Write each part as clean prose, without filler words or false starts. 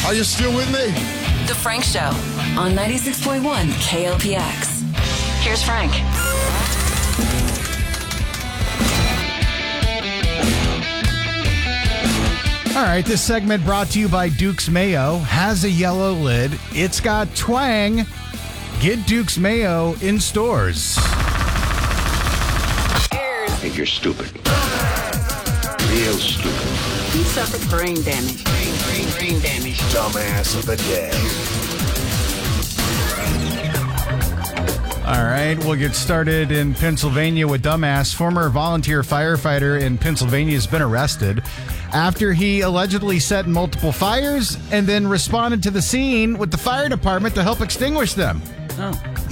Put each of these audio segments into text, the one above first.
Are you still with me? The Frank Show on 96.1 KLPX. Here's Frank. All right, this segment brought to you by Duke's Mayo has a yellow lid. It's got twang. Get Duke's Mayo in stores. I think you're stupid. Real stupid. He suffered brain damage. Brain damage. Dumbass of the day. All right, we'll get started in Pennsylvania with Dumbass. Former volunteer firefighter in Pennsylvania has been arrested after he allegedly set multiple fires and then responded to the scene with the fire department to help extinguish them. Oh.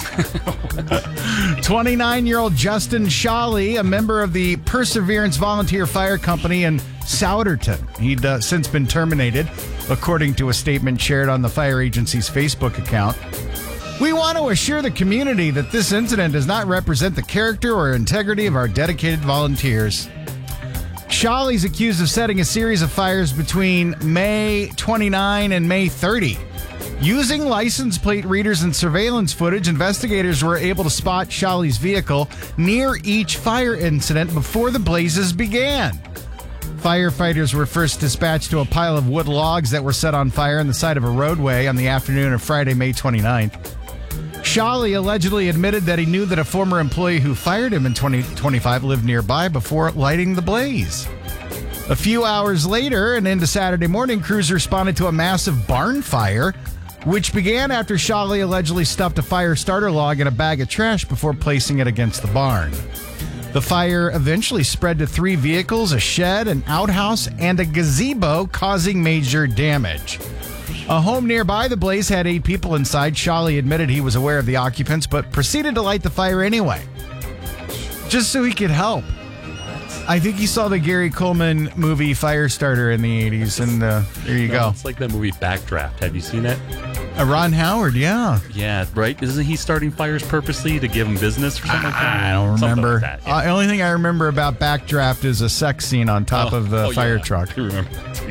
29-year-old Justin Shawley, a member of the Perseverance Volunteer Fire Company in Souderton. He'd since been terminated, according to a statement shared on the fire agency's Facebook account. We want to assure the community that this incident does not represent the character or integrity of our dedicated volunteers. Shawley's accused of setting a series of fires between May 29 and May 30. Using license plate readers and surveillance footage, investigators were able to spot Shawley's vehicle near each fire incident before the blazes began. Firefighters were first dispatched to a pile of wood logs that were set on fire on the side of a roadway on the afternoon of Friday, May 29th. Shawley allegedly admitted that he knew that a former employee who fired him in 2025 lived nearby before lighting the blaze. A few hours later and into Saturday morning, crews responded to a massive barn fire, which began after Shawley allegedly stuffed a fire starter log in a bag of trash before placing it against the barn. The fire eventually spread to 3 vehicles, a shed, an outhouse, and a gazebo, causing major damage. A home nearby the blaze had 8 people inside. Shawley admitted he was aware of the occupants, but proceeded to light the fire anyway, just so he could help. I think you saw the Gary Coleman movie Firestarter in the 80s, and there you go. It's like that movie Backdraft. Have you seen it? Ron Howard, yeah. Yeah, right? Isn't he starting fires purposely to give him business or something like that? I don't remember. Like that, yeah. The only thing I remember about Backdraft is a sex scene on top of the fire truck. I remember that too,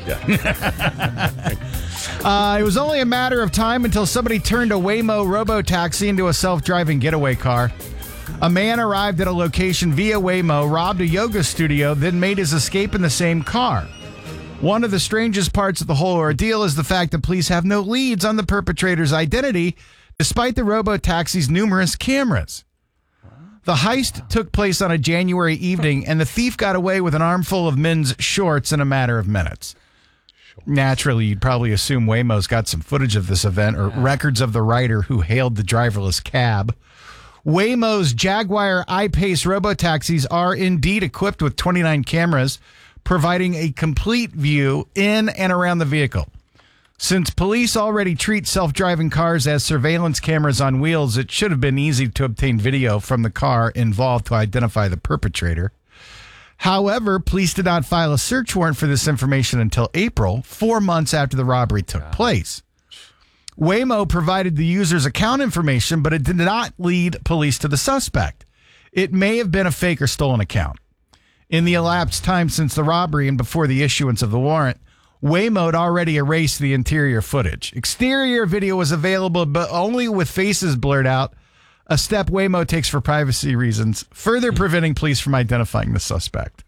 yeah. It was only a matter of time until somebody turned a Waymo robo-taxi into a self-driving getaway car. A man arrived at a location via Waymo, robbed a yoga studio, then made his escape in the same car. One of the strangest parts of the whole ordeal is the fact that police have no leads on the perpetrator's identity, despite the robo-taxi's numerous cameras. The heist took place on a January evening, and the thief got away with an armful of men's shorts in a matter of minutes. Naturally, you'd probably assume Waymo's got some footage of this event or records of the rider who hailed the driverless cab. Waymo's Jaguar I-Pace robotaxis are indeed equipped with 29 cameras, providing a complete view in and around the vehicle. Since police already treat self-driving cars as surveillance cameras on wheels, it should have been easy to obtain video from the car involved to identify the perpetrator. However, police did not file a search warrant for this information until April, 4 months after the robbery took place. Waymo provided the user's account information, but it did not lead police to the suspect. It may have been a fake or stolen account. In the elapsed time since the robbery and before the issuance of the warrant, Waymo had already erased the interior footage. Exterior video was available, but only with faces blurred out, a step Waymo takes for privacy reasons, further preventing police from identifying the suspect.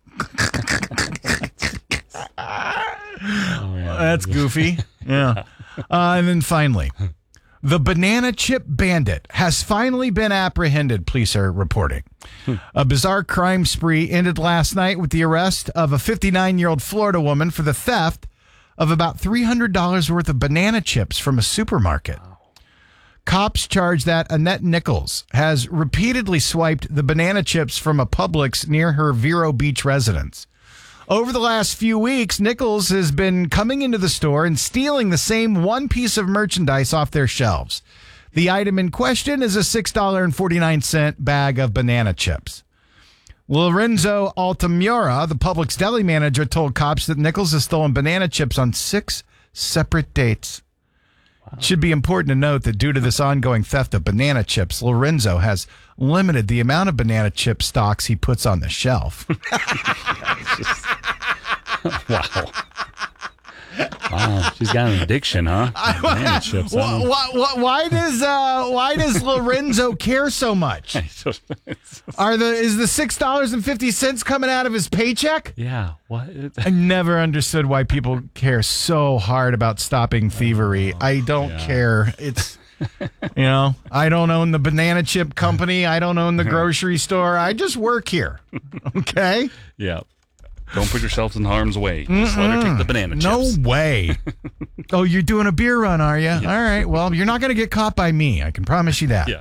That's goofy. Yeah. And then finally, the banana chip bandit has finally been apprehended, police are reporting. A bizarre crime spree ended last night with the arrest of a 59-year-old Florida woman for the theft of about $300 worth of banana chips from a supermarket. Cops charge that Annette Nichols has repeatedly swiped the banana chips from a Publix near her Vero Beach residence. Over the last few weeks, Nichols has been coming into the store and stealing the same one piece of merchandise off their shelves. The item in question is a $6.49 bag of banana chips. Lorenzo Altamura, the Publix deli manager, told cops that Nichols has stolen banana chips on 6 separate dates. It should be important to note that due to this ongoing theft of banana chips, Lorenzo has limited the amount of banana chip stocks he puts on the shelf. Wow. Wow, she's got an addiction, huh? Banana chips. Why does Lorenzo care so much? Is the $6.50 coming out of his paycheck? Yeah. What? I never understood why people care so hard about stopping thievery. I don't care. It's, I don't own the banana chip company. I don't own the grocery store. I just work here. Okay? Yeah. Don't put yourselves in harm's way. Just let her take the banana chips. No way. Oh, you're doing a beer run, are you? Yeah. All right. Well, you're not going to get caught by me. I can promise you that. Yeah.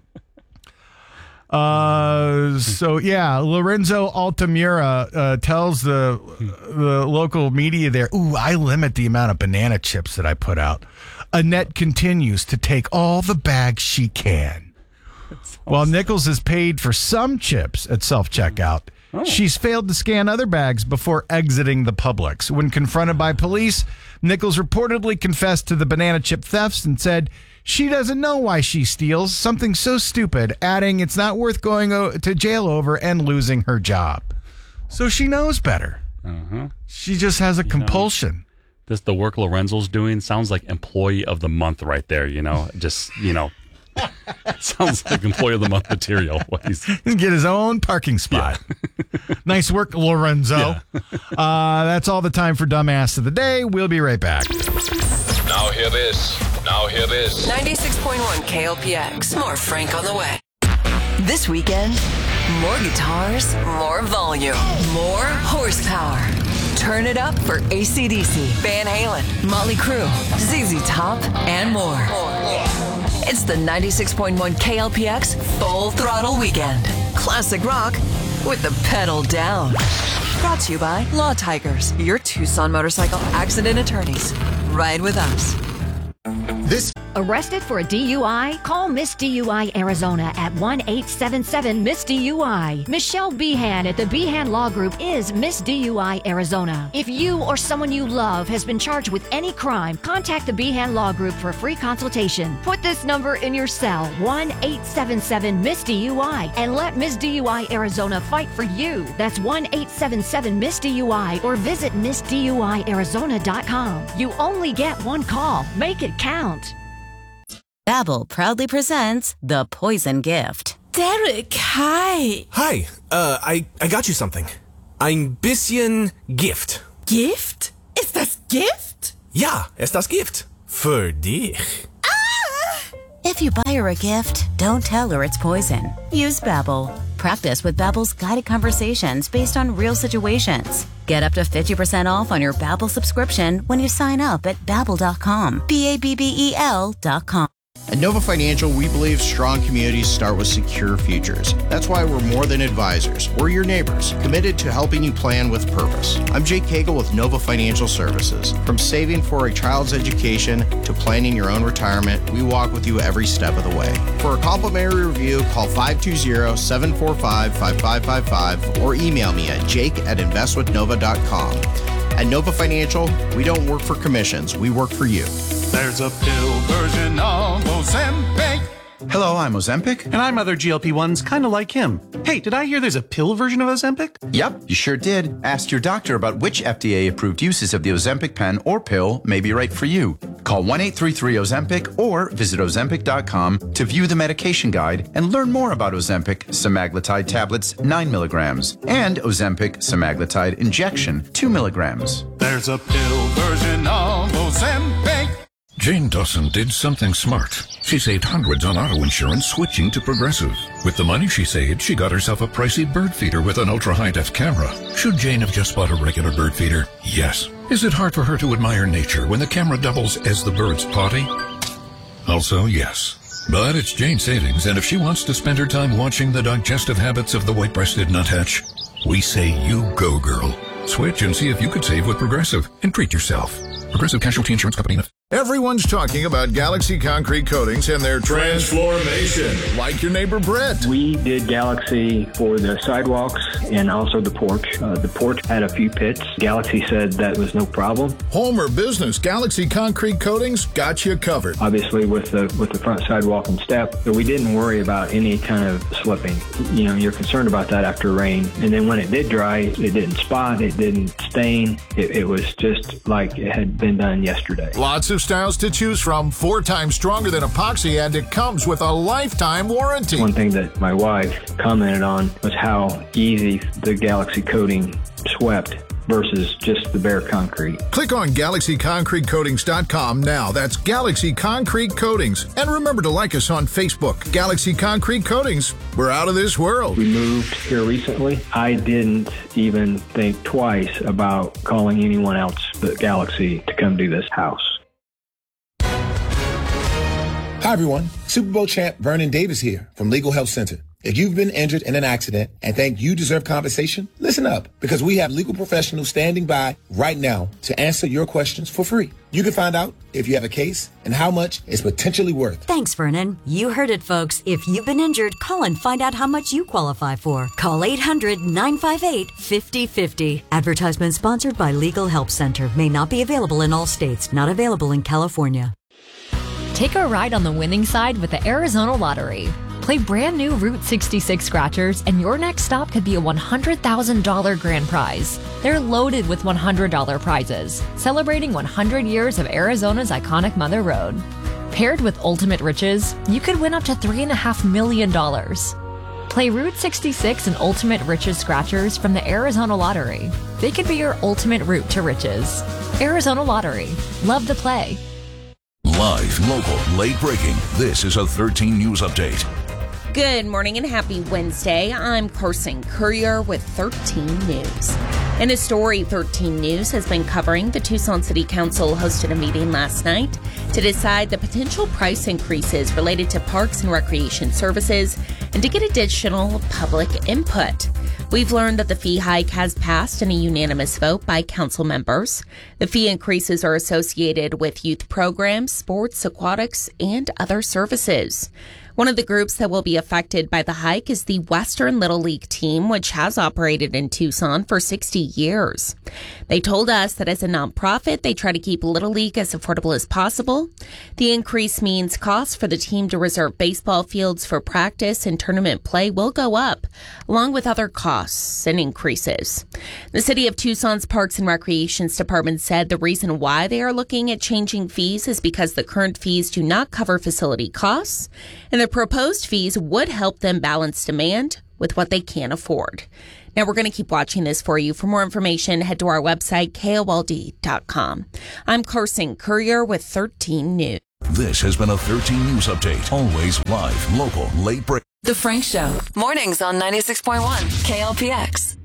Lorenzo Altamira tells the local media there, I limit the amount of banana chips that I put out. Annette continues to take all the bags she can. While Nichols has paid for some chips at self-checkout, she's failed to scan other bags before exiting the Publix. When confronted by police, Nichols reportedly confessed to the banana chip thefts and said she doesn't know why she steals, something so stupid, adding it's not worth going to jail over and losing her job. So she knows better. Uh-huh. She just has a compulsion. The work Lorenzo's doing sounds like employee of the month right there, sounds like employee of the month material. Get his own parking spot. Yeah. Nice work, Lorenzo. Yeah. That's all the time for Dumbass of the Day. We'll be right back. Now hear this. 96.1 KLPX. More Frank on the way. This weekend, more guitars, more volume, more horsepower. Turn it up for AC/DC, Van Halen, Motley Crue, ZZ Top, and more. It's the 96.1 KLPX Full Throttle Weekend. Classic rock with the pedal down. Brought to you by Law Tigers, your Tucson motorcycle accident attorneys. Ride with us. Arrested for a DUI? Call Miss DUI Arizona at 1-877-MISS-DUI. Michelle Behan at the Behan Law Group is Miss DUI Arizona. If you or someone you love has been charged with any crime, contact the Behan Law Group for a free consultation. Put this number in your cell, 1-877-MISS-DUI, and let Miss DUI Arizona fight for you. That's 1-877-MISS-DUI or visit MissDUIArizona.com. You only get one call. Make it count. Babbel proudly presents The Poison Gift. Derek, hi. Hi, I got you something. Ein bisschen Gift. Gift? Ist das Gift? Ja, ist das Gift. Für dich. Ah! If you buy her a gift, don't tell her it's poison. Use Babbel. Practice with Babbel's guided conversations based on real situations. Get up to 50% off on your Babbel subscription when you sign up at Babbel.com. Babbel.com. At Nova Financial, we believe strong communities start with secure futures. That's why we're more than advisors. We're your neighbors, committed to helping you plan with purpose. I'm Jake Cagle with Nova Financial Services. From saving for a child's education to planning your own retirement, we walk with you every step of the way. For a complimentary review, call 520-745-5555 or email me at jake@investwithnova.com. At Nova Financial, we don't work for commissions. We work for you. There's a pill version of Ozempic. Hello, I'm Ozempic. And I'm other GLP-1s kind of like him. Hey, did I hear there's a pill version of Ozempic? Yep, you sure did. Ask your doctor about which FDA-approved uses of the Ozempic pen or pill may be right for you. Call 1-833-OZEMPIC or visit Ozempic.com to view the medication guide and learn more about Ozempic semaglutide tablets 9 milligrams and Ozempic semaglutide injection 2 milligrams. There's a pill version of Ozempic. Jane Dawson did something smart. She saved hundreds on auto insurance switching to Progressive. With the money she saved, she got herself a pricey bird feeder with an ultra-high-def camera. Should Jane have just bought a regular bird feeder? Yes. Is it hard for her to admire nature when the camera doubles as the bird's potty? Also, yes. But it's Jane's savings, and if she wants to spend her time watching the digestive habits of the white-breasted nuthatch, we say you go, girl. Switch and see if you could save with Progressive and treat yourself. Progressive Casualty Insurance Company. Everyone's talking about Galaxy Concrete Coatings and their transformation, like your neighbor Brett. We did Galaxy for the sidewalks and also the porch. The porch had a few pits. Galaxy said that was no problem. Home or business, Galaxy Concrete Coatings got you covered. Obviously with the front sidewalk and step, so we didn't worry about any kind of slipping. You know, you're concerned about that after rain. And then when it did dry, it didn't spot, it didn't stain. It was just like it had been done yesterday. Lots of styles to choose from, 4 times stronger than epoxy, and it comes with a lifetime warranty. One thing that my wife commented on was how easy the Galaxy coating swept versus just the bare concrete. Click on GalaxyConcreteCoatings.com now. That's Galaxy Concrete Coatings. And remember to like us on Facebook. Galaxy Concrete Coatings. We're out of this world. We moved here recently. I didn't even think twice about calling anyone else but Galaxy to come do this house. Hi, everyone. Super Bowl champ Vernon Davis here from Legal Help Center. If you've been injured in an accident and think you deserve compensation, listen up, because we have legal professionals standing by right now to answer your questions for free. You can find out if you have a case and how much it's potentially worth. Thanks, Vernon. You heard it, folks. If you've been injured, call and find out how much you qualify for. Call 800-958-5050. Advertisement sponsored by Legal Help Center. May not be available in all states. Not available in California. Take a ride on the winning side with the Arizona Lottery. Play brand new Route 66 scratchers, and your next stop could be a $100,000 grand prize. They're loaded with $100 prizes, celebrating 100 years of Arizona's iconic Mother Road. Paired with Ultimate Riches, you could win up to $3.5 million. Play Route 66 and Ultimate Riches scratchers from the Arizona Lottery. They could be your ultimate route to riches. Arizona Lottery. Love the play. Live, local, late breaking. This is a 13 News Update. Good morning and happy Wednesday. I'm Carson Courier with 13 News. In a story, 13 News has been covering, the Tucson City Council hosted a meeting last night to decide the potential price increases related to parks and recreation services and to get additional public input. We've learned that the fee hike has passed in a unanimous vote by council members. The fee increases are associated with youth programs, sports, aquatics, and other services. One of the groups that will be affected by the hike is the Western Little League team, which has operated in Tucson for 60 years. They told us that as a nonprofit, they try to keep Little League as affordable as possible. The increase means costs for the team to reserve baseball fields for practice and tournament play will go up, along with other costs and increases. The City of Tucson's Parks and Recreations Department said the reason why they are looking at changing fees is because the current fees do not cover facility costs, and the proposed fees would help them balance demand with what they can afford. Now, we're going to keep watching this for you. For more information, head to our website, KOLD.com. I'm Carson Courier with 13 News. This has been a 13 News Update. Always live, local, late break. The Frank Show. Mornings on 96.1 KLPX.